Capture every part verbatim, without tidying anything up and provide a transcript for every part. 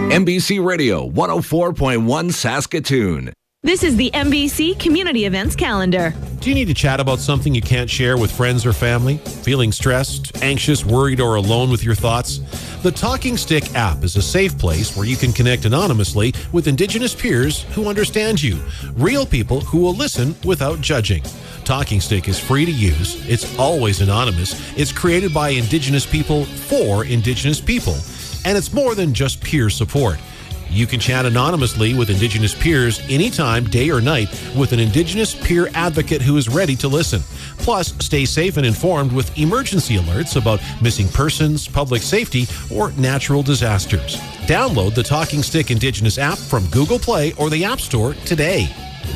N B C Radio one oh four point one Saskatoon. This is the N B C Community Events Calendar. Do you need to chat about something you can't share with friends or family? Feeling stressed, anxious, worried, or alone with your thoughts? The Talking Stick app is a safe place where you can connect anonymously with Indigenous peers who understand you. Real people who will listen without judging. Talking Stick is free to use. It's always anonymous. It's created by Indigenous people for Indigenous people. And it's more than just peer support. You can chat anonymously with Indigenous peers anytime, day or night, with an Indigenous peer advocate who is ready to listen. Plus, stay safe and informed with emergency alerts about missing persons, public safety, or natural disasters. Download the Talking Stick Indigenous app from Google Play or the App Store today.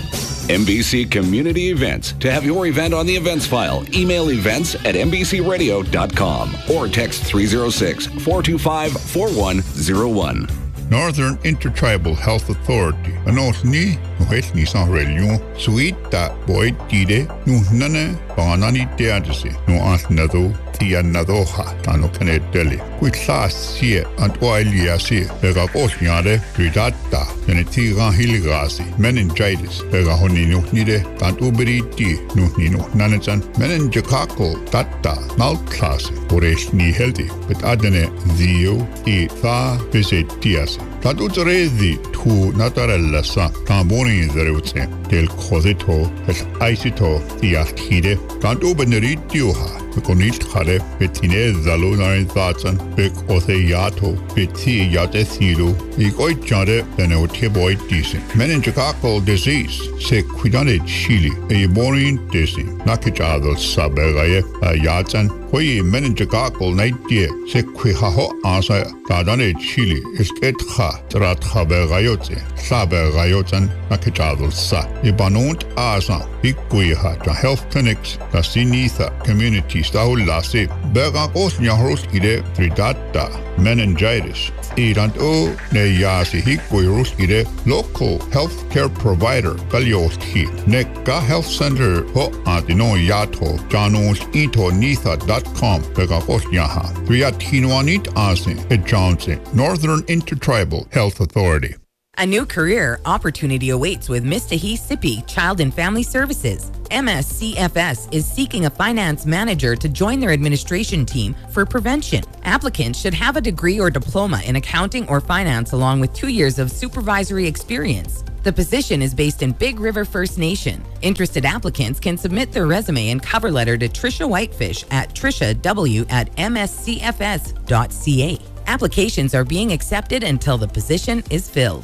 N B C Community Events. To have your event on the events file, email events at n b c radio dot com or text three oh six, four two five, four one oh one. Northern Intertribal Health Authority. Anos ni nuhes ni san religion suita boy tide nu nana banani teadese nu as nado tia nadoha tano kaneteli with class sie and oilia sie bega osnyade ridata geneti ran hilgasi meningitis bega honi nu nide tant uberiti nu nino nanetsan meningococcal tata mouth class ores ni healthy but adene zio e fa visitias tant utrezi tu naturella sa tamboni zerutse del cosito es aisito diastide tant ubeneritioha Konit khare betine zalona zatsan bek oseyato beti yatesilu ikoi chare benoti boy disi meningococcal disease se quidane chili e morin disi nakijado saberaye yatsan koi meningococcal naidie se quihaho asa kadane chili isketha trat khaberayote saberayotsan nakijado sa ibanont asa ikquiha to health clinics la sinitha community Staulase, Bergakos Nyaroskide, Tridata, meningitis, Irant O, Neyasi Hikuruskide, local healthcare provider, Galioski, Neka Health Center, Ho Antino Yato, Janos Ito Nitha dot com, Bergakos Nyaha, Triatinwanit Asin, et Johnson, Northern Intertribal Health Authority. A new career opportunity awaits with Mistahi Sipi Child and Family Services. M S C F S is seeking a finance manager to join their administration team for prevention. Applicants should have a degree or diploma in accounting or finance along with two years of supervisory experience. The position is based in Big River First Nation. Interested applicants can submit their resume and cover letter to Trisha Whitefish at trishaw at m s c f s dot c a. Applications are being accepted until the position is filled.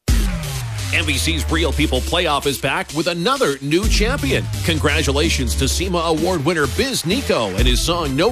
N B C's Real People Playoff is back with another new champion. Congratulations to SEMA Award winner Biz Nico and his song No